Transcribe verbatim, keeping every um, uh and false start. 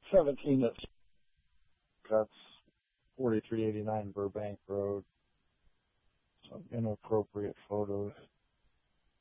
seventeen, that's, that's forty-three eighty-nine Burbank Road. Some inappropriate photos.